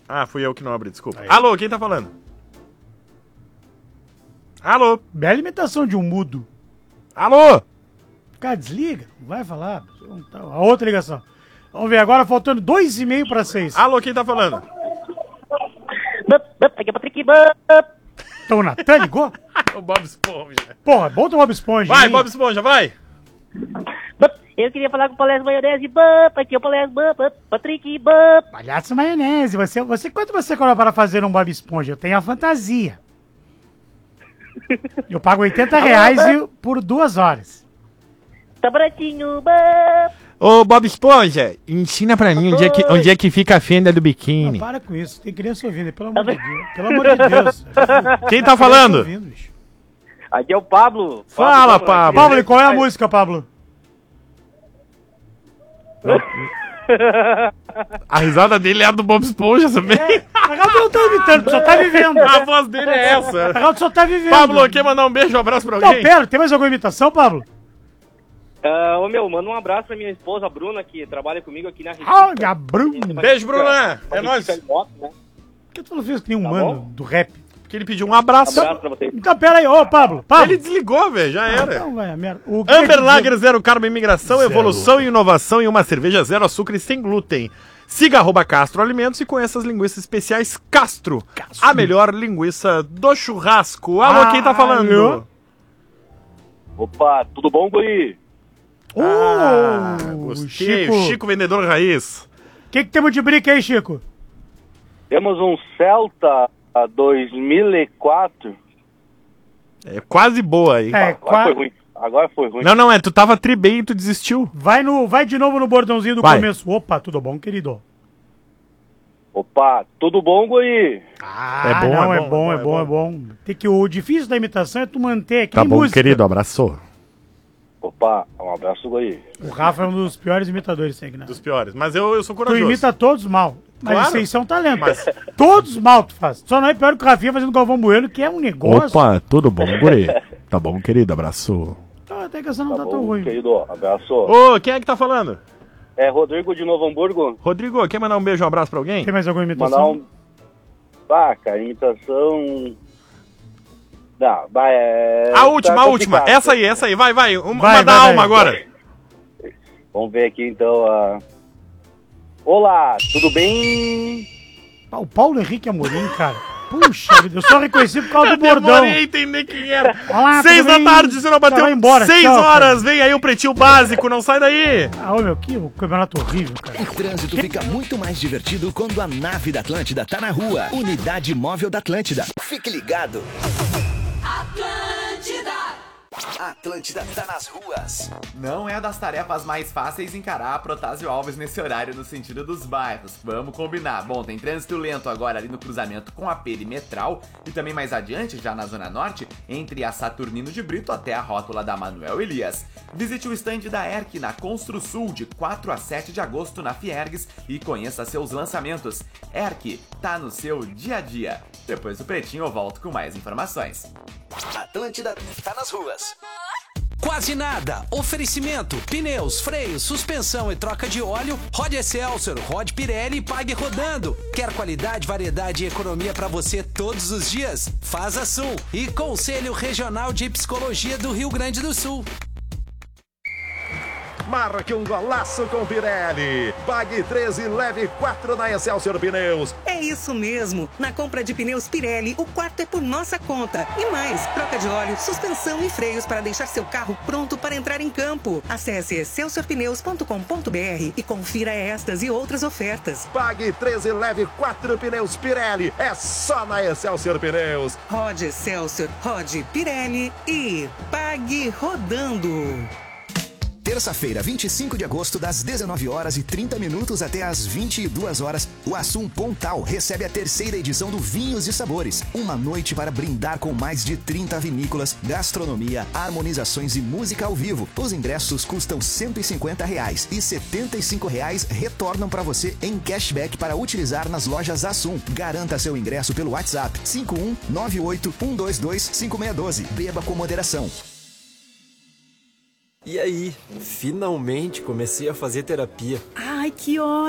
Ah, fui eu que não abri, desculpa. Aí. Alô, quem tá falando? Alô? Bela imitação de um mudo. Alô? Cara, desliga, não vai falar. A outra ligação. Vamos ver, agora faltando 2,5 para 6. Alô, quem tá falando? Aqui é o Patrick. Então o Natan ligou? O Bob Esponja. Porra, bota o Bob Esponja. Vai, hein? Bob Esponja, vai. Eu queria falar com o Palhaço Maionese. Aqui é o Palhaço Patrick. Palhaço Maionese, quanto você cobra para fazer um Bob Esponja? Eu tenho a fantasia. Eu pago R$80 por 2 horas. Tá baratinho. Ô, Bob Esponja, ensina pra mim onde é que fica a fenda do biquíni. Não, para com isso, tem criança ouvindo, pelo amor de Deus. Pelo amor de Deus. Quem tá falando? Ouvindo, Aqui é o Pablo. Fala, Pablo. Pablo, e qual é a música, Pablo? A risada dele é a do Bob Esponja também. Legal, tu não tá imitando, tu só tá vivendo. A voz dele é essa. Legal, tu só tá vivendo. Pablo, quer mandar um beijo, um abraço pra alguém? Não, pera, tem mais alguma imitação, Pablo? Manda um abraço pra minha esposa, Bruna, que trabalha comigo aqui na Recife. Olha, Bruna. Beijo, Bruna. É nóis. Por que tu não fez que nem um mano do rap? Porque ele pediu um abraço. Abraço pra vocês. Então, pera aí, ô, Pablo. Ele desligou, velho, já era. Então vai a merda. O que Amber é que Lager, zero carbo, imigração, evolução e inovação em uma cerveja zero açúcar e sem glúten. Siga @Castro Alimentos e conheça as linguiças especiais Castro. A melhor linguiça do churrasco. Alô, quem tá falando? Alô? Opa, tudo bom, guri? Gostei. Chico vendedor raiz. O que temos de brick aí, Chico? Temos um Celta 2004. É quase boa aí. Agora foi ruim. Não, tu tava tri bem e tu desistiu. Vai de novo no bordãozinho do começo. Opa, tudo bom, querido? Opa, tudo bom, guri? É bom. Tem que, o difícil da imitação é tu manter aqui. Tá bom, música. Querido, abraço. Opa, um abraço, guri. O Rafa é um dos piores imitadores, tem que não. Dos piores, mas eu sou corajoso. Tu imita todos mal. Mas claro. Vocês são talento. Todos mal tu faz. Só não é pior que o Rafinha fazendo Galvão Bueno, que é um negócio. Opa, tudo bom, guri? Tá bom, querido, abraço. Então, até que essa não tá tão ruim. Querido, abraço. Ô, quem é que tá falando? É Rodrigo de Novo Hamburgo. Rodrigo, quer mandar um beijo, um abraço pra alguém? Tem mais alguma imitação? Cara, imitação... Não, a última. Essa aí, vai. Uma da alma agora. Vamos ver aqui, então, Olá, tudo bem? O Paulo Henrique Amorim, cara. Puxa vida, eu só reconheci por causa do bordão. Demorei a entender quem era. Olá, 6 da tarde, você não bateu embora, 6 tchau, horas. cara. Vem aí o Pretinho Básico, não sai daí. Que campeonato horrível, cara. O trânsito fica muito mais divertido quando a nave da Atlântida tá na rua. Unidade Móvel da Atlântida. Fique ligado. Atlântida tá nas ruas. Não é das tarefas mais fáceis encarar a Protásio Alves nesse horário no sentido dos bairros. Vamos combinar. Bom, tem trânsito lento agora ali no cruzamento com a Perimetral e também mais adiante, já na Zona Norte, entre a Saturnino de Brito até a rótula da Manuel Elias. Visite o estande da ERC na Construsul de 4 a 7 de agosto na Fiergues e conheça seus lançamentos. ERC tá no seu dia a dia. Depois do Pretinho eu volto com mais informações. Atlântida tá nas ruas. Quase nada. Oferecimento: pneus, freios, suspensão e troca de óleo. Rode Excelsior, Rode Pirelli e pague rodando. Quer qualidade, variedade e economia pra você todos os dias? Faz a Sul e Conselho Regional de Psicologia do Rio Grande do Sul. Marque um golaço com Pirelli. Pague 13 e leve 4 na Excelsior Pneus. É isso mesmo. Na compra de pneus Pirelli, o quarto é por nossa conta. E mais, troca de óleo, suspensão e freios para deixar seu carro pronto para entrar em campo. Acesse excelsiorpneus.com.br e confira estas e outras ofertas. Pague 13 e leve 4 pneus Pirelli. É só na Excelsior Pneus. Rode Excelsior, Rode Pirelli e pague rodando. Terça-feira, 25 de agosto, das 19 horas e 30 minutos até as 22 horas, o Assum Pontal recebe a terceira edição do Vinhos e Sabores. Uma noite para brindar com mais de 30 vinícolas, gastronomia, harmonizações e música ao vivo. Os ingressos custam R$ 150 e R$ 75 retornam para você em cashback para utilizar nas lojas Assum. Garanta seu ingresso pelo WhatsApp 5198-122-5612. Beba com moderação. E aí, finalmente comecei a fazer terapia. Ai, que ótimo!